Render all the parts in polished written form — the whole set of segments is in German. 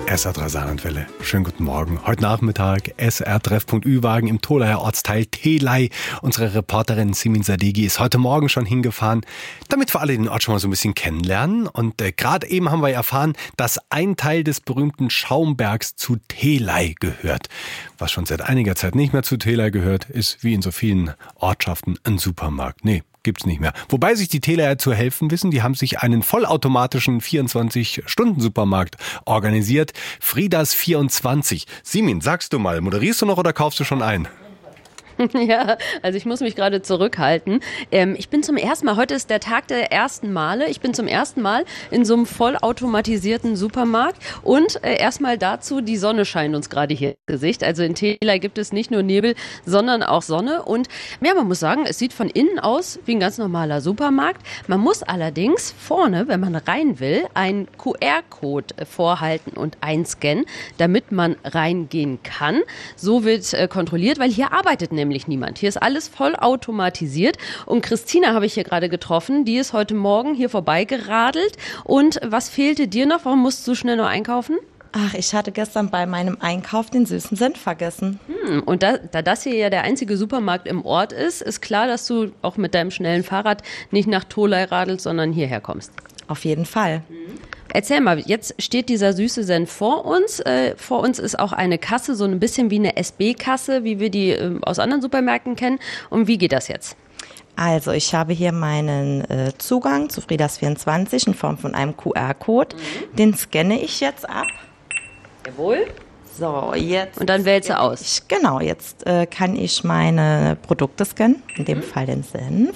SR3 Saarlandwelle. Schönen guten Morgen. Heute Nachmittag SR-Treffpunkt Ü-Wagen im Tholaier Ortsteil Thelei. Unsere Reporterin Simin Sadeghi ist heute Morgen schon hingefahren, damit wir alle den Ort schon mal so ein bisschen kennenlernen. Und gerade eben haben wir erfahren, dass ein Teil des berühmten Schaumbergs zu Thelei gehört. Was schon seit einiger Zeit nicht mehr zu Thelei gehört, ist wie in so vielen Ortschaften ein Supermarkt. Nee, gibt's nicht mehr. Wobei sich die Thelaier zu helfen wissen. Die haben sich einen vollautomatischen 24-Stunden-Supermarkt organisiert. Fridas 24. Simin, sagst du mal, moderierst du noch oder kaufst du schon ein? Ja, also ich muss mich gerade zurückhalten. Ich bin zum ersten Mal, heute ist der Tag der ersten Male, ich bin zum ersten Mal in so einem vollautomatisierten Supermarkt und erstmal dazu, die Sonne scheint uns gerade hier ins Gesicht. Also in Thelei gibt es nicht nur Nebel, sondern auch Sonne und ja, man muss sagen, es sieht von innen aus wie ein ganz normaler Supermarkt. Man muss allerdings vorne, wenn man rein will, einen QR-Code vorhalten und einscannen, damit man reingehen kann. So wird kontrolliert, weil hier arbeitet nämlich niemand. Hier ist alles voll automatisiert und Christina habe ich hier gerade getroffen, die ist heute Morgen hier vorbeigeradelt. Und was fehlte dir noch? Warum musst du schnell noch einkaufen? Ach, ich hatte gestern bei meinem Einkauf den süßen Senf vergessen. Und da das hier ja der einzige Supermarkt im Ort ist klar, dass du auch mit deinem schnellen Fahrrad nicht nach Tholei radelst, sondern hierher kommst. Auf jeden Fall. Erzähl mal, jetzt steht dieser süße Senf vor uns. Vor uns ist auch eine Kasse, so ein bisschen wie eine SB-Kasse, wie wir die aus anderen Supermärkten kennen. Und wie geht das jetzt? Also ich habe hier meinen Zugang zu Fridas 24 in Form von einem QR-Code. Den scanne ich jetzt ab. Jawohl. So, jetzt. Und dann wählst du aus. Genau, jetzt kann ich meine Produkte scannen, in dem Fall den Senf.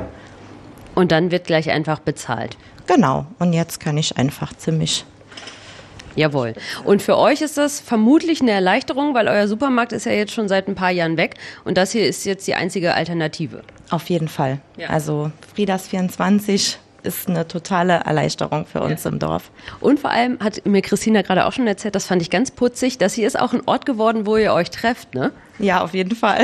Und dann wird gleich einfach bezahlt. Genau, und jetzt kann ich einfach ziemlich... Jawohl. Und für euch ist das vermutlich eine Erleichterung, weil euer Supermarkt ist ja jetzt schon seit ein paar Jahren weg und das hier ist jetzt die einzige Alternative. Auf jeden Fall. Ja. Also Fridas 24 ist eine totale Erleichterung für uns im Dorf. Und vor allem hat mir Christina gerade auch schon erzählt, das fand ich ganz putzig, das hier ist auch ein Ort geworden, wo ihr euch trefft, ne? Ja, auf jeden Fall.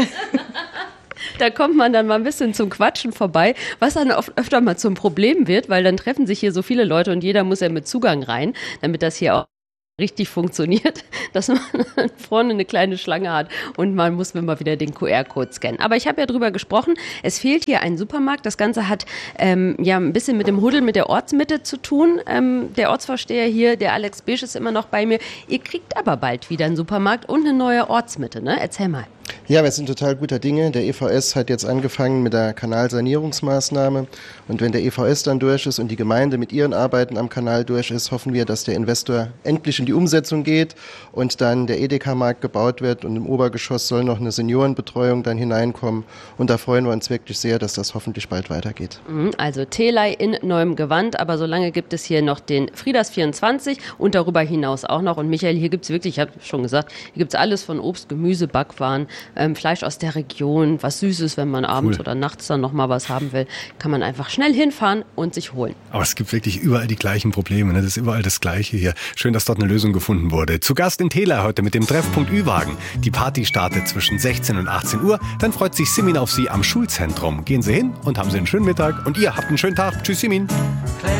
Da kommt man dann mal ein bisschen zum Quatschen vorbei, was dann öfter mal zum Problem wird, weil dann treffen sich hier so viele Leute und jeder muss ja mit Zugang rein, damit das hier auch richtig funktioniert, dass man vorne eine kleine Schlange hat und man muss immer wieder den QR-Code scannen. Aber ich habe ja drüber gesprochen, es fehlt hier ein Supermarkt. Das Ganze hat ja ein bisschen mit dem Huddel mit der Ortsmitte zu tun. Der Ortsvorsteher hier, der Alex Bisch, ist immer noch bei mir. Ihr kriegt aber bald wieder einen Supermarkt und eine neue Ortsmitte, ne? Erzähl mal. Ja, wir sind total guter Dinge. Der EVS hat jetzt angefangen mit der Kanalsanierungsmaßnahme. Und wenn der EVS dann durch ist und die Gemeinde mit ihren Arbeiten am Kanal durch ist, hoffen wir, dass der Investor endlich in die Umsetzung geht und dann der Edeka-Markt gebaut wird und im Obergeschoss soll noch eine Seniorenbetreuung dann hineinkommen. Und da freuen wir uns wirklich sehr, dass das hoffentlich bald weitergeht. Also Thelei in neuem Gewand, aber solange gibt es hier noch den Fridas 24 und darüber hinaus auch noch. Und Michael, hier gibt es wirklich, ich habe schon gesagt, hier gibt es alles von Obst, Gemüse, Backwaren, Fleisch aus der Region, was Süßes, wenn man abends oder nachts dann nochmal was haben will, kann man einfach schnell hinfahren und sich holen. Aber es gibt wirklich überall die gleichen Probleme, ne? Das ist überall das Gleiche hier. Schön, dass dort eine Lösung gefunden wurde. Zu Gast in Thelei heute mit dem Treffpunkt Ü-Wagen. Die Party startet zwischen 16 und 18 Uhr. Dann freut sich Simin auf Sie am Schulzentrum. Gehen Sie hin und haben Sie einen schönen Mittag. Und ihr habt einen schönen Tag. Tschüss, Simin.